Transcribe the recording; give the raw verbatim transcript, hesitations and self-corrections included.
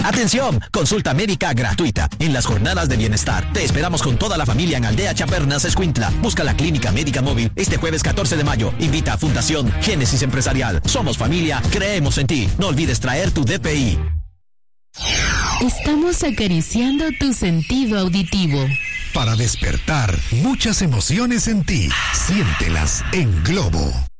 Atención, consulta médica gratuita en las jornadas de bienestar. Te esperamos con toda la familia en Aldea Chapernas, Escuintla. Busca la clínica médica móvil este jueves catorce de mayo. Invita a Fundación Génesis Empresarial. Somos familia, creemos en ti. No olvides traer tu D P I. Estamos acariciando tu sentido auditivo. Para despertar muchas emociones en ti, siéntelas en Globo.